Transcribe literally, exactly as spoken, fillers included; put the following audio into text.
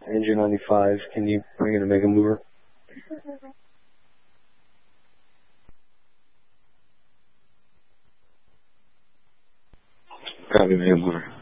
Engine ninety-five, can you bring in a Mega Mover? Copy, Mega Mover.